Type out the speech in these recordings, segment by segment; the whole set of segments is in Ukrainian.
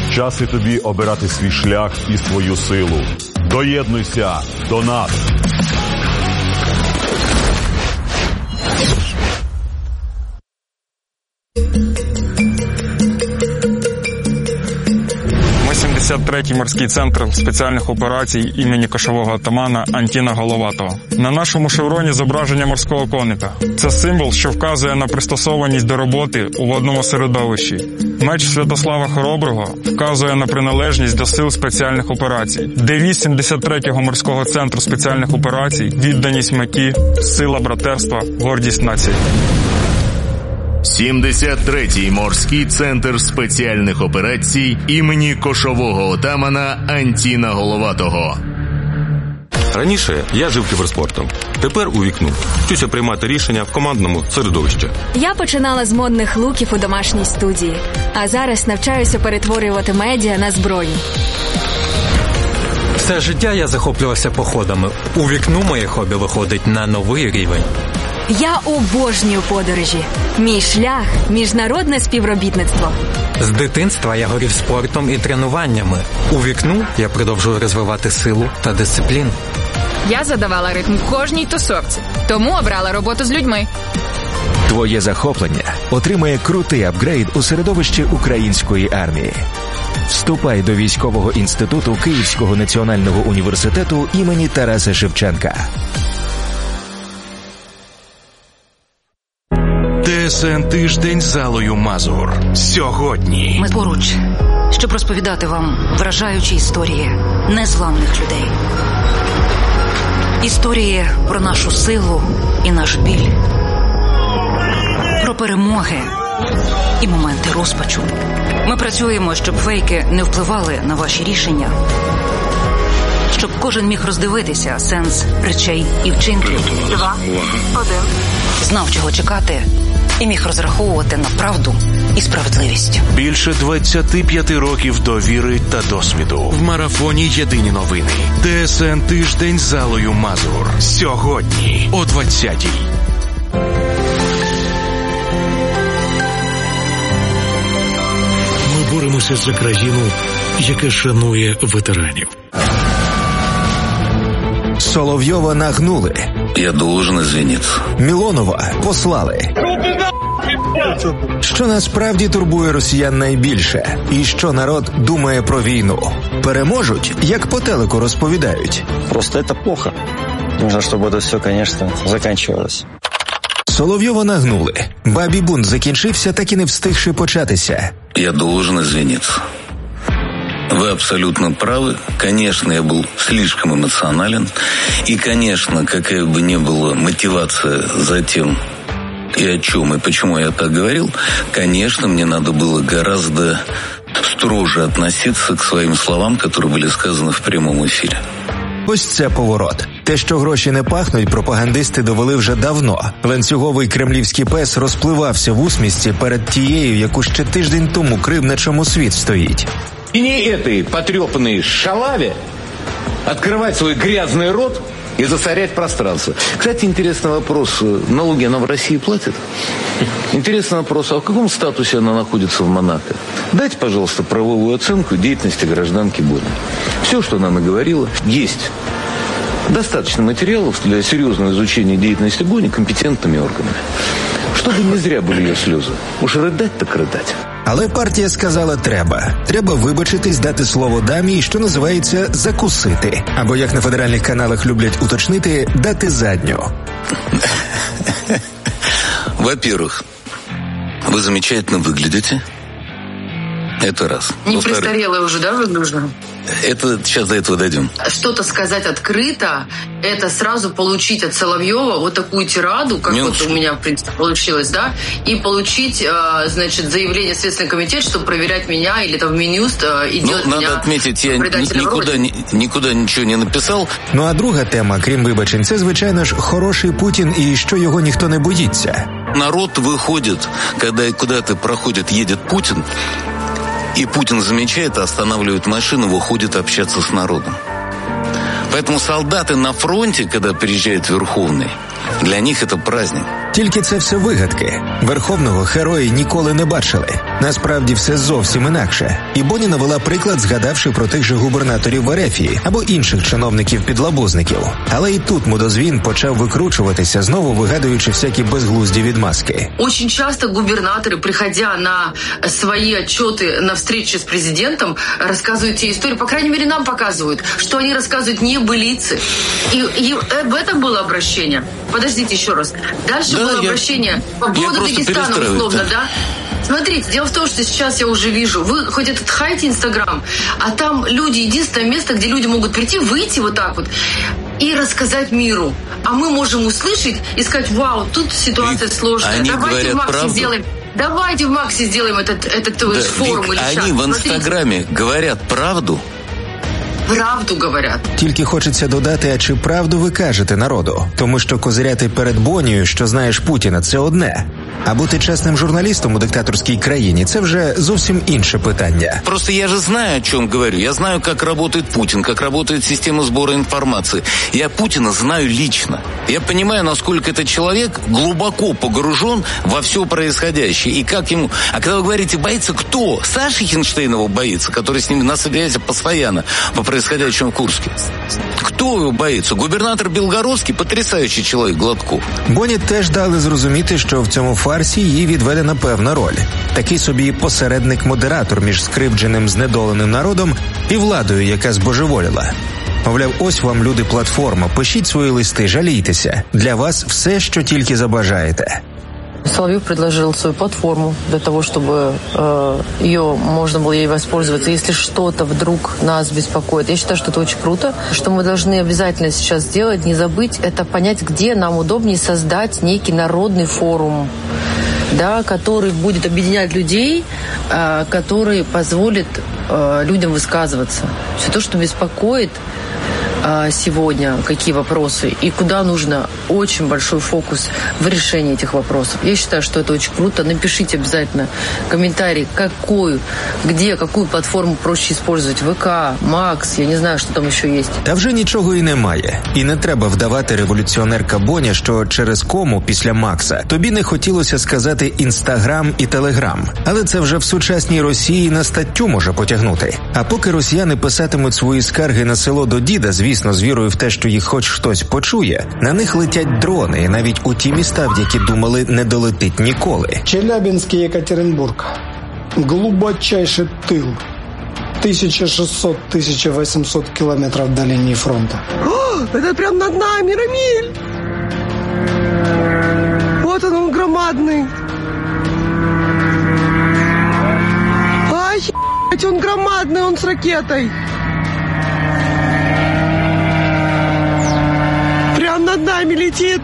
Час і тобі обирати свій шлях і свою силу. Доєднуйся до нас! Ми 73-й морський центр спеціальних операцій імені кошового отамана Антіна Головатого. На нашому шевроні зображення морського коника. Це символ, що вказує на пристосованість до роботи у водному середовищі. Меч Святослава Хороброго вказує на приналежність до сил спеціальних операцій. Девіз 73-го морського центру спеціальних операцій – відданість меті, сила братерства, гордість нації. 73-й морський центр спеціальних операцій імені кошового отамана Антіна Головатого. Раніше я жив кіберспортом. Тепер у вікну. Вчуся приймати рішення в командному середовищі. Я починала з модних луків у домашній студії. А зараз навчаюся перетворювати медіа на зброю. Все життя я захоплювався походами. У вікну моє хобі виходить на новий рівень. Я обожнюю подорожі. Мій шлях – міжнародне співробітництво. З дитинства я горів спортом і тренуваннями. У вікну я продовжую розвивати силу та дисципліну. Я задавала ритм кожній тусовці, тому обрала роботу з людьми. Твоє захоплення отримає крутий апгрейд у середовищі української армії. Вступай до військового інституту Київського національного університету імені Тараса Шевченка. ТСН Тиждень з Аллою Мазур. Сьогодні. Ми поруч, щоб розповідати вам вражаючі історії незламних людей. Історії про нашу силу і наш біль. Про перемоги і моменти розпачу. Ми працюємо, щоб фейки не впливали на ваші рішення. Щоб кожен міг роздивитися сенс речей і вчинків. 2, 1. Знав, чого чекати, і міг розраховувати на правду і справедливість. Більше 25 років довіри та досвіду. В марафоні «Єдині новини». ТСН Тиждень з Аллою Мазур. Сьогодні о 20-й. Ми боремося за країну, яка шанує ветеранів. Соловйова нагнули. Я должен извиниться. Мілонова послали. Що насправді турбує росіян найбільше? І що народ думає про війну? Переможуть, як по телеку розповідають. Просто це плохо. Нужно, щоб це все, звісно, закінчувалося. Соловйова нагнули. Бабі бунт закінчився, так і не встигши початися. Я должен извиниться. Вы абсолютно правы. Конечно, я был слишком эмоционален. И, конечно, какая бы ни была мотивация за тем, и о чем, и почему я так говорил, конечно, мне надо было гораздо строже относиться к своим словам, которые были сказаны в прямом эфире. Ось це поворот. Те, що гроші не пахнуть, пропагандисти довели вже давно. Ланцюговий кремлівський пес розпливався в усмішці перед тією, яку ще тиждень тому крив, на чому світ стоїть. И не этой потрепанной шалаве открывать свой грязный рот и засорять пространство. Кстати, интересный вопрос. Налоги она в России платит? Интересный вопрос. А в каком статусе она находится в Монако? Дайте, пожалуйста, правовую оценку деятельности гражданки Бони. Все, что она наговорила, есть. Достаточно материалов для серьезного изучения деятельности Бони компетентными органами. Чтобы не зря были ее слезы. Уж рыдать так рыдать. Але партія сказала треба. Треба вибачитись, дати слово дамі і, що називається, закусити. Або, як на федеральних каналах люблять уточнити, дати задню. Во-первых, вы замечательно выглядите. Это раз. Не престарелая уже, да, выгляжу? Это сейчас до этого дойдем. Что-то сказать открыто, это сразу получить от Соловьева вот такую тираду, как вот у меня, в принципе, получилось, да, и получить, значит, заявление в Следственный комитет, чтобы проверять меня, или там в Минюст идет меня... Надо отметить, я никуда ничего не написал. Ну а друга тема, крім вибачень, це, звичайно ж, хороший Путін і що його ніхто не боїться. Народ выходит, когда куда-то проходит, едет Путин, и Путин замечает, останавливает машину, выходит общаться с народом. Поэтому солдаты на фронте, когда приезжает Верховный, для них это праздник. Тільки це все вигадки. Верховного герої ніколи не бачили. Насправді все зовсім інакше. І Боні навела приклад, згадавши про тих же губернаторів в Ерефії або інших чиновників-підлабузників. Але і тут мудозвін почав викручуватися, знову вигадуючи всякі безглузді відмазки. Очень часто губернаторы, приходя на свои отчеты на встрече с президентом, рассказывают те истории, по крайней мере, нам показывают, что они рассказывают небылицы. И об этом было обращение. Подождите еще раз. Дальше было обращение по поводу Дагестана, условно, да? Смотрите, дело в том, что сейчас я уже вижу, вы хоть этот хайте Инстаграм, а там люди, единственное место, где люди могут прийти, выйти вот так вот и рассказать миру. А мы можем услышать и сказать, вау, тут ситуация сложная, давайте в Максе сделаем. Давайте в Максе сделаем этот форум или чат. Они в Инстаграме говорят правду? Правду говорять. Тільки хочеться додати, а чи правду ви кажете народу? Тому що козиряти перед Бонією, що знаєш Путіна, це одне. А бути чесним журналістом у диктаторській країні – це вже зовсім інше питання. Просто я же знаю, о чем говорю. Я знаю, как работает Путин, как работает система сбора информации. Я Путина знаю лично. Я понимаю, насколько этот человек глубоко погружен во все происходящее. И как ему... А когда вы говорите, боится кто? Саша Хинштейнова боится, который с ним на связи постоянно по происходящему в Курске. Кто его боится? Губернатор Белгородский, потрясающий чоловік Гладков. Боні теж дали зрозуміти, що в цьому фарсі їй відведена певна роль. Такий собі посередник-модератор між скривдженим, знедоленим народом і владою, яка збожеволіла. Мовляв, ось вам, люди, платформа, пишіть свої листи, жалійтеся. Для вас все, що тільки забажаєте. Соловьев предложил свою платформу для того, чтобы ее можно было ей воспользоваться, если что-то вдруг нас беспокоит. Я считаю, что это очень круто. Что мы должны обязательно сейчас сделать, не забыть, это понять, где нам удобнее создать некий народный форум, да, который будет объединять людей, который позволит людям высказываться. Все то, что беспокоит сегодня, какие вопросы и куда нужно очень большой фокус в решении этих вопросов. Я считаю, что это очень круто. Напишите обязательно комментарий, какую платформу проще использовать. ВК, Макс, я не знаю, что там еще есть. Та вже нічого і немає. І не треба вдавати, революціонерка Боня, що через кому після Макса тобі не хотілося сказати Інстаграм і Телеграм. Але це вже в сучасній Росії на статтю може потягнути. А поки росіяни писатимуть свої скарги на село до діда, звісно, з вірою в те, що їх хоч хтось почує, на них летять дрони, навіть у ті міста, в які думали, не долетить ніколи. Челябинськ і Екатеринбург. Глубочайший тил. 1600-1800 километров до линии фронта. О, это прям над нами, Рамиль! Вот он громадный. Ай, он громадный, он с ракетой. Прям над нами летит.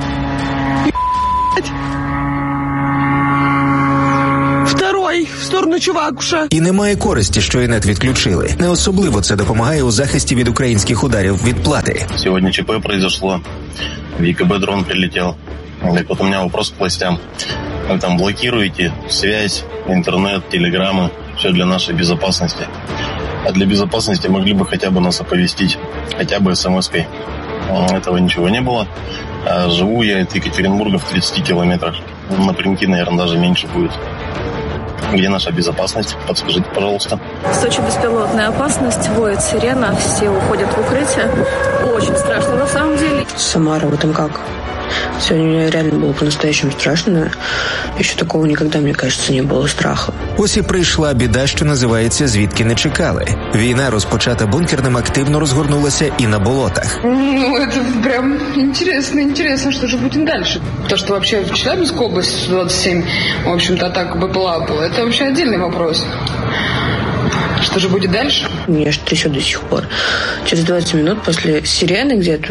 Второй в сторону Чувакуша. І немає користі, що інет відключили. Не особливо це допомагає у захисті від українських ударів відплати. Сегодня ЧП произошло. В ЕКБ дрон прилетел. И вот у меня вопрос к властям. Вы там блокируете связь, интернет, телеграммы. Все для нашей безопасности. А для безопасности могли бы хотя бы нас оповестить. Хотя бы смс-кой. Этого ничего не было. Живу я от Екатеринбурга в 30 километрах. Напрямки, наверное, даже меньше будет. Где наша безопасность? Подскажите, пожалуйста. В Сочи беспилотная опасность, воет сирена, все уходят в укрытие. Очень страшно на самом деле. Самара, вы там как? Сегодня мне реально было по-настоящему страшно. Еще такого никогда, мне кажется, не было страха. Ось і прийшла біда, що називається «Звідки не чекали». Війна, розпочата бункерним, активно розгорнулася і на болотах. Ну, это прям интересно, что же будет дальше. То, что вообще в Челябинской области 27, в общем-то, атака БПЛА была, это вообще отдельный вопрос. Что же будет дальше? Меня аж трясет до сих пор. Через 20 минут после сирены где-то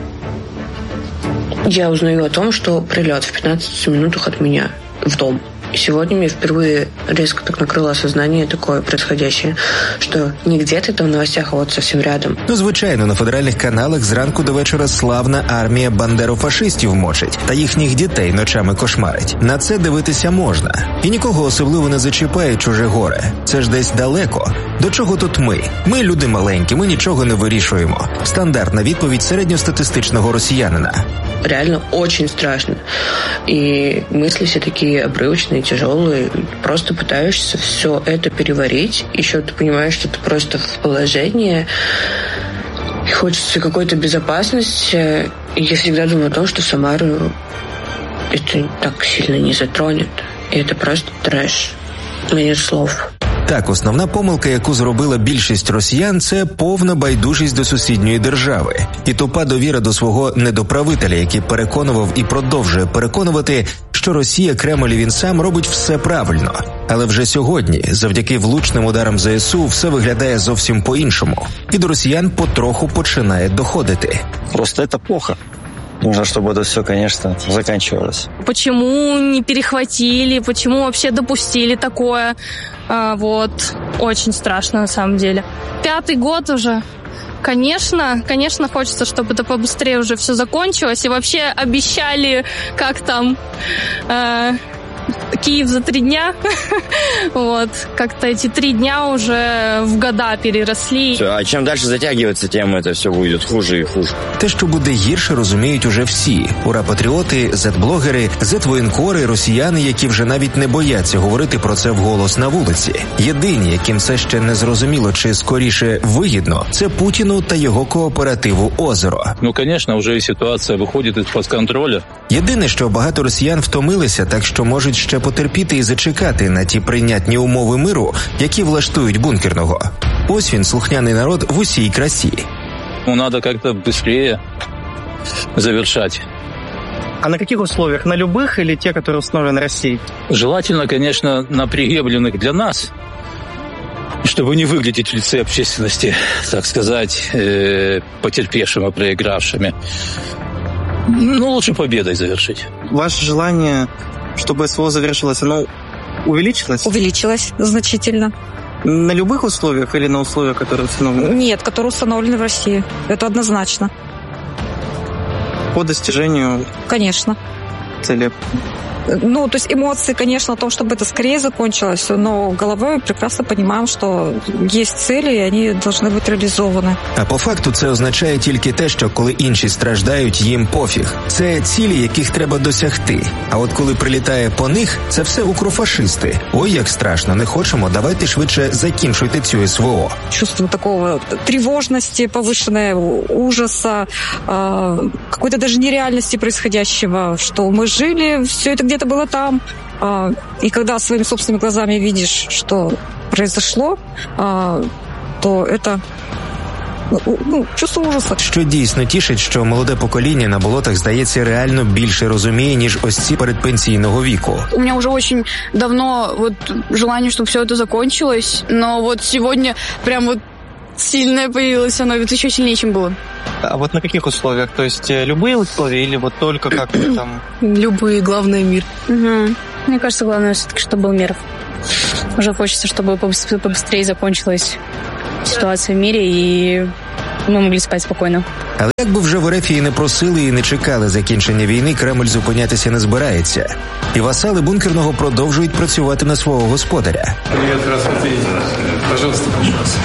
я узнаю о том, что прилет в 15 минутах от меня в дом. И сегодня мне впервые резко так накрыло осознание такое происходящее, что не где-то там в новостях, а вот совсем рядом. Ну, звичайно, на федеральних каналах зранку до вечора славна армія бандерофашистів мочить та їхніх дітей ночами кошмарить. На це дивитися можна. І нікого особливо не зачіпає чуже горе. Це ж десь далеко. До чого тут ми? Ми люди маленькі, ми нічого не вирішуємо. Стандартна відповідь середньостатистичного росіянина. реально очень страшно. И мысли все такие обрывочные, тяжелые. Просто пытаешься все это переварить. Еще ты понимаешь, что ты просто в положении. И хочется какой-то безопасности. И я всегда думаю о том, что Самару это так сильно не затронет. І це просто треш. Мені слов. Так, основна помилка, яку зробила більшість росіян, це повна байдужість до сусідньої держави і тупа довіра до свого недоправителя, який переконував і продовжує переконувати, що Росія, Кремль і він сам робить все правильно. Але вже сьогодні, завдяки влучним ударам ЗСУ, все виглядає зовсім по-іншому. І до росіян потроху починає доходити. Просто це плохо. Нужно, чтобы это все, конечно, заканчивалось. Почему не перехватили, почему вообще допустили такое? Очень страшно на самом деле. 5-й год уже. Конечно, хочется, чтобы это побыстрее уже все закончилось. И вообще обещали, как там... Киев за 3 дня. Как-то эти 3 дня уже в года переросли. Все, а чем дальше затягивается, тем это все будет хуже і хуже. Те, що буде гірше, розуміють уже всі. Ура-патріоти, зет-блогери, зет-воєнкори, росіяни, які вже навіть не бояться говорити про це вголос на вулиці. Єдині, яким це ще не зрозуміло чи скоріше вигідно, це Путіну та його кооперативу «Озеро». Звісно, вже ситуація виходить із-під контролю. Єдине, що багато росіян втомилися, так що можуть ще потерпіти і зачекати на ті прийнятні умови миру, які влаштують Бункерного. Ось він, слухняний народ в усій красі. Надо как-то быстрее завершать. А на каких условиях? На любых или те, которые установлены Россией? Желательно, конечно, на приемлемых для нас, чтобы не выглядеть в лице общественности, так сказать, потерпевшими, проигравшими. Лучше победой завершить. Ваше желание, чтобы СВО завершилось, оно увеличилось? Увеличилось значительно. На любых условиях или на условиях, которые установлены? Нет, которые установлены в России. Это однозначно. По достижению? Конечно. Цели? То есть эмоции, конечно, о том, чтобы это скорее закончилось, но головой прекрасно понимаем, что есть цели, и они должны быть реализованы. А по факту це означає тільки те, що коли інші страждають, їм пофіг. Це цілі, яких треба досягти. А от коли прилітає по них, це все укрофашисти. Ой, як страшно, не хочемо, давайте швидше закінчуйте цю СВО. Чувство такого тревожности, повышенного ужаса, какой-то даже нереальности происходящего, что мы жили, все это где-то было там, и когда своими собственными глазами видишь, что произошло, то это чувство ужасу. Що дійсно тішить, що молоде покоління на болотах, здається, реально більше розуміє, ніж ось ці передпенсійного віку. У меня уже очень давно желание, чтобы все это закончилось, но сегодня прям сильное появилось оно, еще сильнее, чем было. А на каких условиях? То есть любые условия или только как-то там? Любые, главное мир. Угу. Мне кажется, главное все-таки, чтобы был мир. Уже хочется, чтобы побыстрее закончилась ситуация в мире и ми могли спати спокійно. Але як би вже в РФ не просили і не чекали закінчення війни, Кремль зупинятися не збирається. І васали Бункерного продовжують працювати на свого господаря. Привіт, здравствуйте. Пожалуйста, пожалуйста.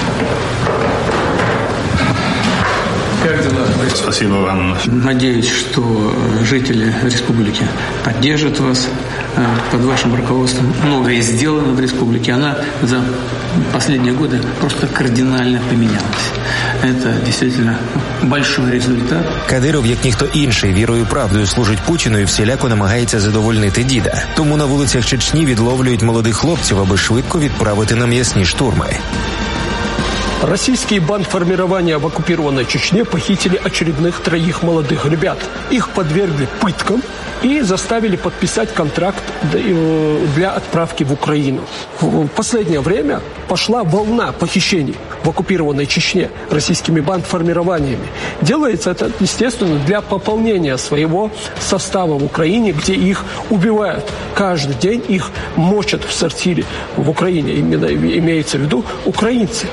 Как дела? Спасибо вам. Надеюсь, что жители республики поддержат вас. Под вашим руководством многое сделано в республике. Она за последние годы просто кардинально поменялась. Это действительно большой результат. Кадиров, як ніхто інший, вірою і правдою служить Путіну і всіляко намагається задовольнити діда. Тому на вулицях Чечні відловлюють молодих хлопців, аби швидко відправити на м'ясні штурми. Российские бандформирования в оккупированной Чечне похитили очередных 3 молодых ребят. Их подвергли пыткам и заставили подписать контракт для отправки в Украину. В последнее время пошла волна похищений в оккупированной Чечне российскими бандформированиями. Делается это, естественно, для пополнения своего состава в Украине, где их убивают. Каждый день их мочат в сортире в Украине, именно имеется в виду украинцы.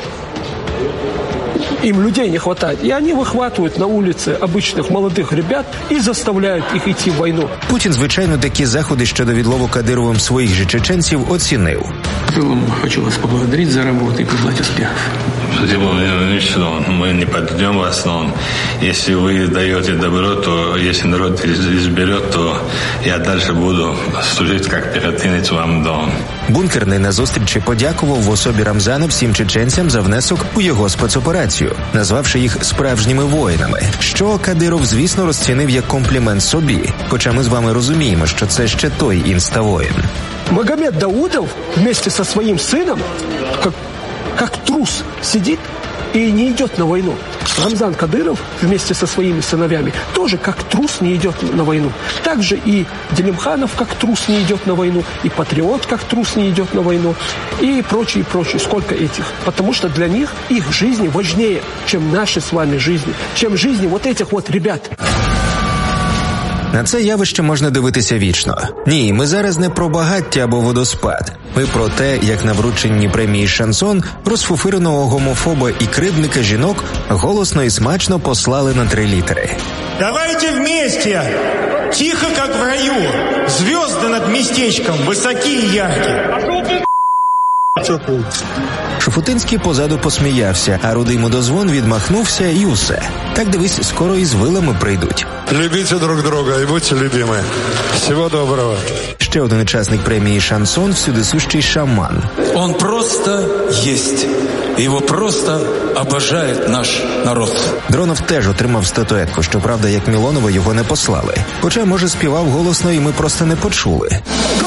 Им людей не хватает. И они выхватывают на улице обычных молодых ребят и заставляють їх йти в війну. Путін, звичайно, такі заходи щодо відлову Кадировим своїх же чеченців оцінив. В целом, хочу вас поблагодарить за работу и пожелать успехов. Спасибо, Владимир Владимирович, мы не подведем вас, но если вы даете добро, то если народ изберет, то я дальше буду служить как пехотинец вам до. Бункерний на зустрічі подякував в особі Рамзана всім чеченцям за внесок у його спецоперацію, назвавши їх справжніми воїнами, що Кадиров, звісно, розцінив як комплімент собі, хоча ми з вами розуміємо, що це ще той інставоїн. Магомед Даудов вместе со своим сыном, как трус, сидит и не идет на войну. Рамзан Кадыров вместе со своими сыновьями тоже как трус не идет на войну. Также и Делимханов как трус не идет на войну, и Патриот как трус не идет на войну, и прочее, прочее. Сколько этих? Потому что для них их жизни важнее, чем наши с вами жизни, чем жизни вот этих вот ребят. На це явище можна дивитися вічно. Ні, ми зараз не про багаття або водоспад. Ми про те, як на врученні премії «Шансон» розфуфиреного гомофоба і кривдника жінок голосно і смачно послали на 3 літери. Давайте вместе, тихо, как в раю, звезды над местечком, высокие и яркие. Шуфутинський позаду посміявся, а рудий мудозвон відмахнувся і усе. Так, дивись, скоро і з вилами прийдуть. Любите друг друга і будьте любимі. Всього доброго. Ще один учасник премії «Шансон» – всюдисущий шаман. Он просто есть. Його просто обожає наш народ. Дронов теж отримав статуетку, щоправда, як Мілонова його не послали. Хоча, може, співав голосно і ми просто не почули.